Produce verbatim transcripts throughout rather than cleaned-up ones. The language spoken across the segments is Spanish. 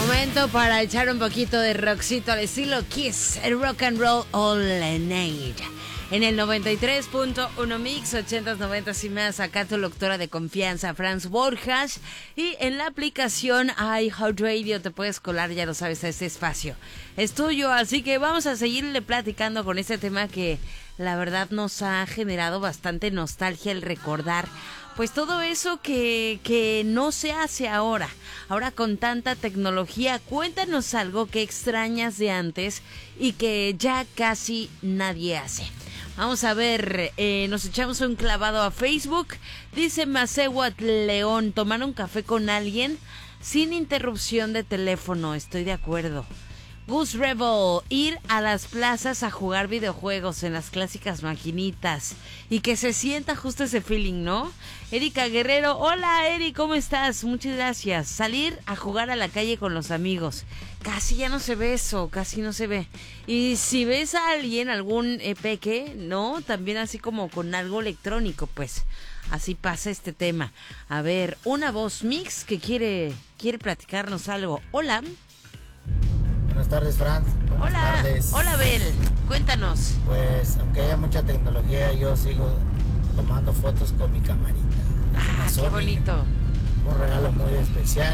Momento para echar un poquito de rockcito al estilo Kiss, el rock and roll all night. En el noventa y tres punto uno Mix, ochentas, noventas y más, acá tu doctora de confianza, Franz Borjas. Y en la aplicación iHeartRadio te puedes colar, ya lo sabes, a este espacio. Es tuyo, así que vamos a seguirle platicando con este tema que la verdad nos ha generado bastante nostalgia el recordar. Pues todo eso que, que no se hace ahora. Ahora con tanta tecnología, cuéntanos algo que extrañas de antes y que ya casi nadie hace. Vamos a ver, eh, nos echamos un clavado a Facebook. Dice Macewat León, tomar un café con alguien sin interrupción de teléfono, estoy de acuerdo. Gus Rebel, ir a las plazas a jugar videojuegos en las clásicas maquinitas y que se sienta justo ese feeling, ¿no? Erika Guerrero, hola Eri, ¿cómo estás? Muchas gracias. Salir a jugar a la calle con los amigos. Casi ya no se ve eso, casi no se ve. Y si ves a alguien, algún eh, peque, ¿no? También así como con algo electrónico, pues así pasa este tema. A ver, una voz mix que quiere, quiere platicarnos algo. Hola. Buenas tardes, Franz. Buenas Hola, tardes. hola, Bel. Cuéntanos. Pues, aunque haya mucha tecnología, yo sigo tomando fotos con mi camarita. Ah, qué Sony, bonito. un regalo muy especial.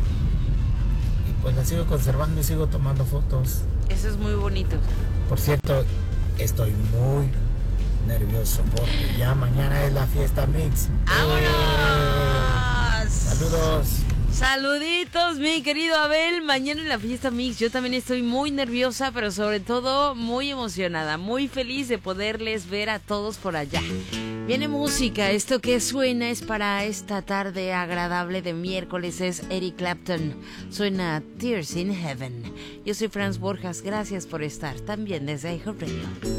Y pues la sigo conservando y sigo tomando fotos. Eso es muy bonito. Por cierto, estoy muy nervioso porque ya mañana es la fiesta Mix. ¡Vámonos! ¡Eh! Saludos. Saluditos, mi querido Abel. Mañana en la fiesta Mix. Yo también estoy muy nerviosa, pero sobre todo muy emocionada. Muy feliz de poderles ver a todos por allá. Viene música. Esto que suena es para esta tarde agradable de miércoles. Es Eric Clapton. Suena Tears in Heaven. Yo soy Franz Borjas. Gracias por estar también desde iHeartRadio.